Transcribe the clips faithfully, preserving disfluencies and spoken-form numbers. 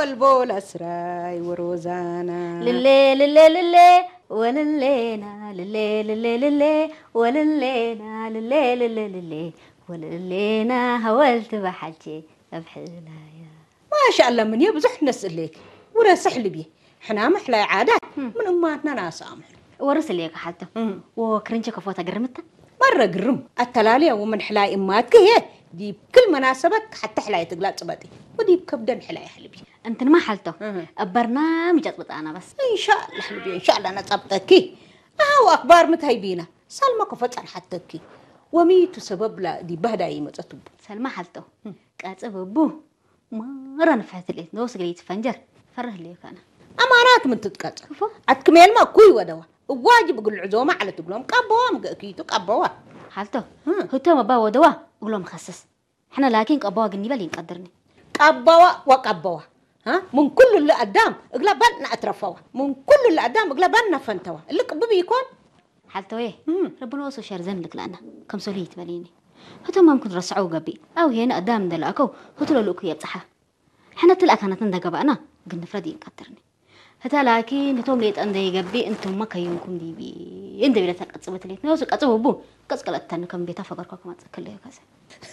والبول أسراي وروزانا للي للي للي وللينا للي للي للي وللينا للي للي للي وللينا هولت بحجي بحلايا. ما شاء الله من يبزح نسأل لك ولا سحل بيه إحنا محلى عادات من أماتنا ناس أمح ورس ليك حتى وكرنشة كفوتها قرمتها مرة قرم التلالية ومن حلاي أماتك هي دي بكل مناسبك حتى حلاي تقلات صبتي ودي بكبدا حلاي حلبي أنت ما حلته البرنامج أضبط أنا بس إن شاء الله حلبي إن شاء الله أنا صبتك أهو أخبار متهيبينة سلمى كفت عن حتى وميتو سبب لا دي بهدا يمتطب سلمى حلته كاتب بو مرة نفعت لي نوصل لي تفنجر فره لي أنا أمانات من تتقطع أتكمل ما كوي ودوا واجب أقول العزومة على تقولهم قبوا مقاكيتو قبوا حالته هو تما با ودوا قولوا مخصص إحنا لكن قبوا قنيبة اللي نقدرني قبوا وقبوا ها من كل اللي قدام اقلبنا أترفوا من كل اللي قدام اقلبنا فنتوا اللي قبوا يكون حالته إيه ربنا وصل شارزن لك لأنا كم سوليت باليني هو تما ممكن رسعوا قبي أو هنا قدام دلأكو هو تلو لوكي يبصحه إحنا تلأ كانت ندق بقنا قلنا فردي يقدرني هتا لكن هتوم ليت أندي قبي أنتم ما كيونكم دي بي أنت بلا تقصبت ليت نوصل قصبوا بو قصقلت تاني كم بيتا فقركم ما تذكر لي كذا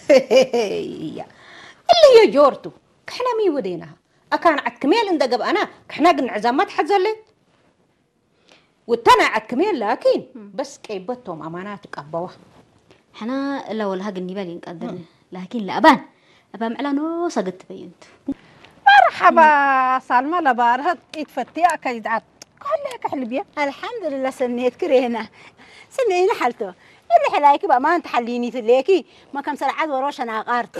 اللي هي جورتو إحنا مي ودينها أكان عتكميل إن دقب أنا إحنا قن عزامات حزلت والتنا عتكميل لكن بس كيبتهم أماناتك أبوه إحنا لو لها قني بالي نقدرني لكن لا أبان أبان على نص قد بينت مرحبا سلمى لبارهد يتفتيع كيدعت قال لك حلبيه الحمد لله سنيت كرينا سنينا حالته اللي حلايك بقى ما انت حليني تليكي ما كم سرعات وروش انا قارت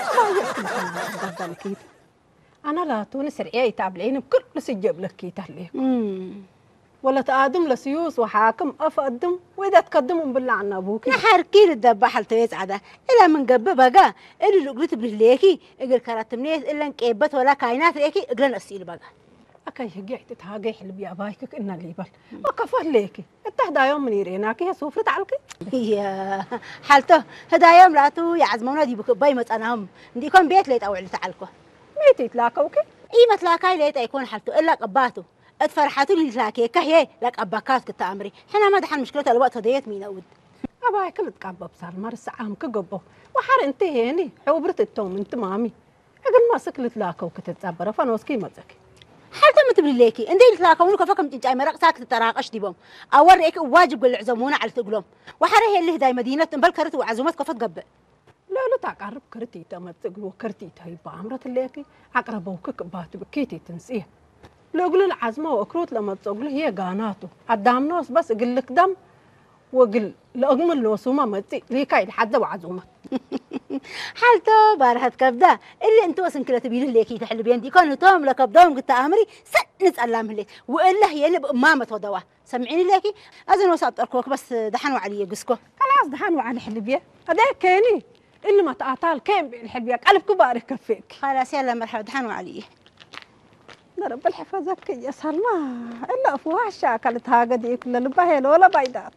انا لا تونس رئيه تابلين بكل سجب لك كي تهليه ولا تقدم لسيوس وحاكم افقدم واذا تقدمهم بالله عن ابوك نحركي للدبه حالته يسعده الا من قبه بقى اللي قلت بليكي اقل كرات منيت الا انقيبت ولا كاينات ليكي اقل اسيل بقى اكاي هجيت تهاجي حلبي ابايك ان ليبل وكفر ليكي التهدا يوم من يريناكي هي سوفرت علكي يا حالته هدا يوم راتو يا عزمونا دي باي مصناهم دي كون بيت ليت او على تعلكو ميتي تلاقوكي اي متلاقاي ليت يكون حالته الا قباتو اتفرحتوا لي تلاقي كهي لك اباكات كنت امري حنا ما دحن مشكلتها الوقت ديت مين اود ابايك متقبب صار مرس عام كقبو وحر انت هيني حوبرت التوم انت مامي اقل ما سكلت لاكو كتتصبر فنوسكي مزكي حتى ما تبري ليكي اندي تلاقوني كفكم تنجاي مرق ساكت تراقش ديبهم اوريك واجب قل عزمونا على تقولهم وحر هي اللي هداي مدينه بلكرت وعزومات كفت قبل لا لا تقرب كرتي تما تقول كرتي تهي بامرت ليكي اقربوك كبات بكيتي تنسيه لو قلنا العزمة وأكروت لما تقول هي قاناته قدام ناس بس قل لك دم وقل لأجمل الوسومة ما تي ليكاي لحد وعزومة حالته بارهت كبدا اللي انتو وسن كلا تبين ليكي تحل بين دي كانوا توم لكبداهم قلت أمري سن نسأل لهم لي وإلا هي اللي بأمامة ودوا سمعيني ليكي أذن وسط أركوك بس دحنوا علي قسكو خلاص دحنوا على حلبية هذا كاني اللي ما تعطال كان بالحلبية ألف كبار كفيك خلاص يلا مرحبا دحنوا علي رب الحفظك يا سلمى إلا أفواه شاكلت هاجدي كل البهيل ولا بيدات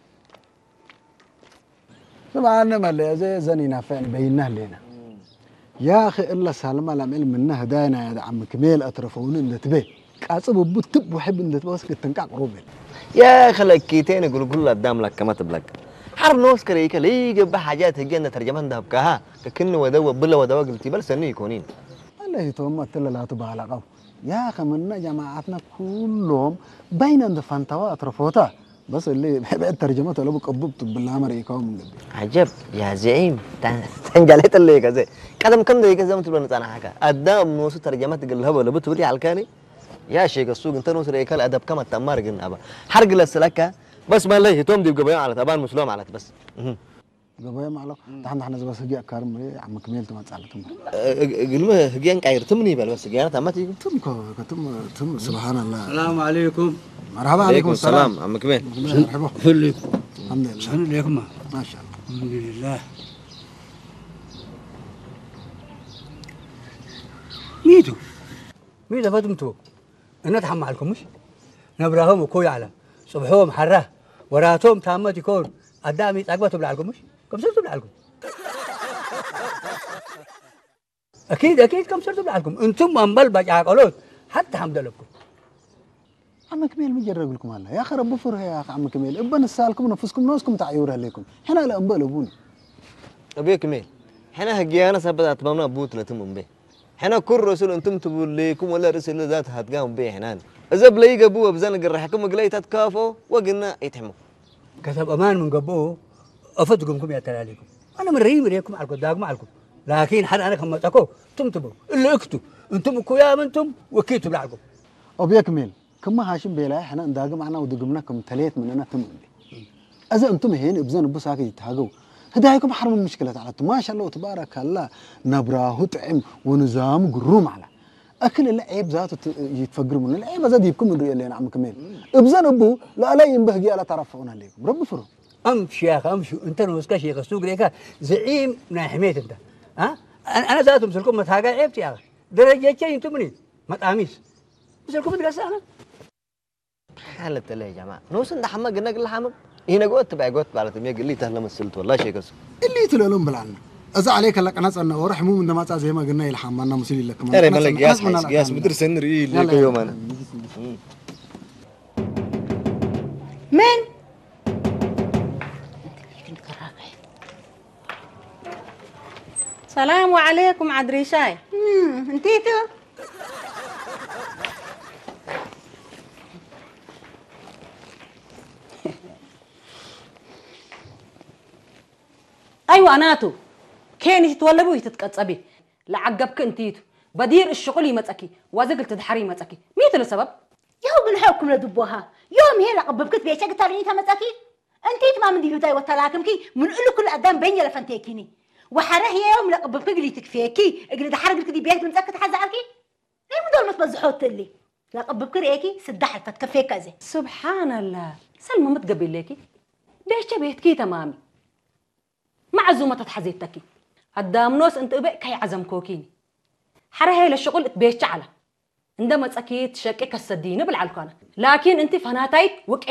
طبعا ما اللي زي زنينا فين بينه لنا يا أخي إلا سلمى لم علم منه هدانا يا عم كميل أطرفون اللي تبيه كاسب وبتب وحب اللي تبص كتنقع قروبين يا خلك كيتين يقول كل قدام لك كما تبلك حرب نوسكر يك ليه بحاجات هجينا ترجمان ده بكها كأنه ودوا بلا ودوا قلتي بل سني يكونين الله يتوما تلا لا تبالغ أو يا أخي منا جماعتنا كلهم بين عند فانتوا أطرفوتا بس اللي بعد ترجمته لو بقبضت بالأمر يكون من قبل عجب يا زعيم تنجلت اللي كذا قدم كم ده كذا متبون أنا حاجة أدام نوسو ترجمات قال هبل بتقولي على الكاني يا شيخ السوق أنت نوسو ريكال أدب كم التمار قلنا أبا حرق للسلكة بس ما الله توم دي بقبيان على تبان مسلوم على بس قبيان معلق تحن تحن زبس هجيا كارم عم كميل تما تسألتهم قلنا هجيان كاير تمني بل بس هجيان تمتي تم كتم تم سبحان الله السلام عليكم مرحبا عليكم السلام عم كميل مرحبا كلكم الحمد لله شحال عليكم ما شاء الله الحمد لله ميتو ميتو فاتمتو انا اتحمل لكمش نبراهم وكوي على صبحهم حره وراتهم تامت يكون قدامي تعقبتوا بلعلكمش كم سنه بلعلكم اكيد اكيد كم صرتوا لكم انتم انبل بجاقلوت حتى حمد لكم عم كميل مجرب لكم هلا يا اخي رب فره يا اخي عم كميل ابن السالكم نفسكم ناسكم تعيورها لكم احنا لا انبل ابوني ابي كميل احنا هجيانا سبت اتممنا بوت لتم به احنا كل رسول انتم تقول لكم ولا رسول ذات هتقام به احنا اذا بلاي قبوه بزن قرحكم قلي تتكافوا وقلنا يتحموا كتب امان من قبوه افتكم يا ترى عليكم انا من ريم ريكم على القداق معكم لكن حد انا كم تكو تمتبوا اللي اكتوا انتم كويا منتم وكيتوا لعكم ابي كميل كما هاشم بلا احنا نداق معنا ودقمناكم تليت من انا تم اذا انتم هين بزن بوساك يتهاجوا هدايكم حرم المشكلة على ما شاء الله تبارك الله نبراه طعم ونظام قروم على اكل العيب ذاته يتفقروا من العيب زاد يبكم من رؤيا اللي انا عم كمين ابزن ابو لا لا ينبهقي على طرفون عليكم رب فرو امشي يا اخي امشي انت نوسكا شيخ السوق ليك زعيم ناحميت انت ها انا ذات مسلكم متاقا عيبتي يا اخي درجه شيء انتم مني ما تقاميس مسلكم تقاسا انا حالة يا جماعه نوصل ده حمق قلنا قل حمق هنا قوت تبع قوت على تميه قال لي تهلا مسلت والله شيء كسو اللي تلولون بالعنا اذا عليك لك انا انا ورحمو من ما زي ما قلنا يلحم انا مسيل لك ما انا ملك ياس ياس مدرس نري لك يوم انا من السلام عليكم عدريشاي امم انتيتو ايوه اناتو كيني تتولبوا يتتقصبي لعقبك انتيتو بدير الشغل يمصكي وازقل تدحري يمصكي ميت السبب يهو من حكم لدبوها يوم هي لقببكت بيشك تاريني تمصكي انتيت ما من دي هداي وتلاكمكي من قل كل قدام بين لفنتيكيني وحره هي يوم لقببك اللي تكفيكي اجري دحرك كدي بيت مسكت حزعكي ليه مدول ما تبزحوت لي لقببك ريكي سدح فتكفيك كذا سبحان الله سلمى متقبل لكي بيش بيتكي تمامي معزومة تتحزيتكي قدام نوس انت ابق كي عزم كوكيني حره هي للشغل تبيش على عندما تسكيت شكك السدينه بالعلقانه لكن انت فناتايت وك